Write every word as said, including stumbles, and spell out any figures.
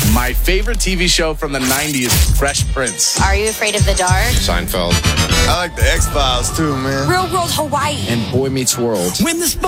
My favorite T V show from the nineties, Fresh Prince. Are You Afraid of the Dark? Seinfeld. I like the X-Files too, man. Real World Hawaii. And Boy Meets World. When the